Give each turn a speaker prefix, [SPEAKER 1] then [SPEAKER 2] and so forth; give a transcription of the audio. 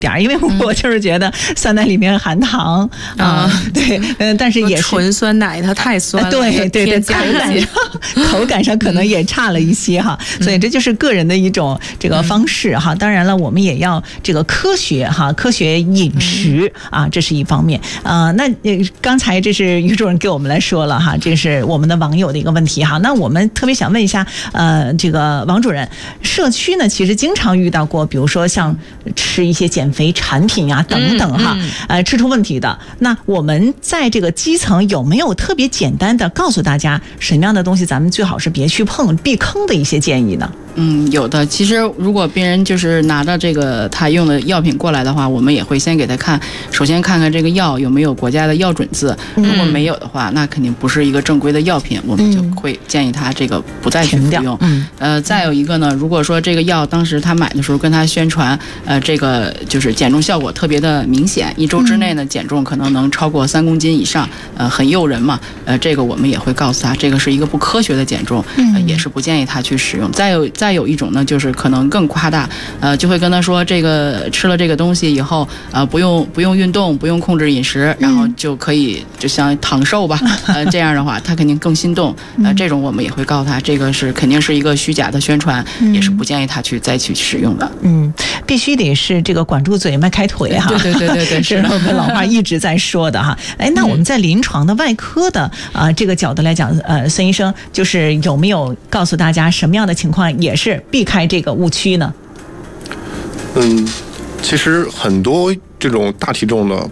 [SPEAKER 1] 因为我就是觉得酸奶里面含糖对，但是也是
[SPEAKER 2] 纯酸奶它太酸了，
[SPEAKER 1] 对，口感上可能也差了一些哈，所以这就是个人的一种这个方式哈。当然了，我们也要这个科学饮食啊，这是一方面。那刚才这是于主任给我们来说了哈，这是我们的网友的一个问题哈。那我们特别想问一下，这个王主任，社区呢其实经常遇到过，比如说像吃一些减肥产品啊等等哈，吃出问题的。那我们在这个基层有没有特别简单的告诉大家什么样的东西咱们最好是别去碰、避坑的一些建议呢？
[SPEAKER 2] 有的。其实如果病人就是拿着这个他用的药品过来的话，我们也会先给他看，首先看看这个药有没有国家的药准字，如果没有的话，那肯定不是一个正规的药品，我们就会建议他这个不再去服用。再有一个呢，如果说这个药当时他买的时候跟他宣传，这个就是减重效果特别的明显，1周之内呢减重可能能超过3公斤以上，很诱人嘛，这个我们也会告诉他，这个是一个不科学的减重，也是不建议他去使用。再有一种呢，就是可能更夸大，就会跟他说，这个吃了这个东西以后，不用运动，不用控制饮食，然后就可以就像躺瘦吧，这样的话他肯定更心动，这种我们也会告诉他，这个是肯定是一个虚假的宣传，也是不建议他再去使用的。
[SPEAKER 1] 必须得是这个管住嘴迈开腿哈。
[SPEAKER 2] 对，
[SPEAKER 1] 是我们老话一直在说的哈。那我们在临床的外科的这个角度来讲，孙医生就是有没有告诉大家什么样的情况也是避开这个误区呢？
[SPEAKER 3] 其实很多这种大体重的